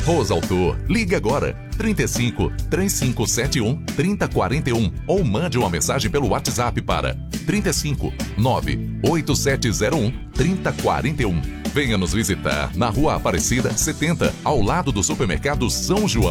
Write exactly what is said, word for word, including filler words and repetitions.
Rosautor, ligue agora, trinta e cinco, três cinco sete um, trinta quarenta e um ou mande uma mensagem pelo WhatsApp para trinta e cinco, nove oito sete zero um, trinta quarenta e um. Venha nos visitar na Rua Aparecida setenta, ao lado do Supermercado São João.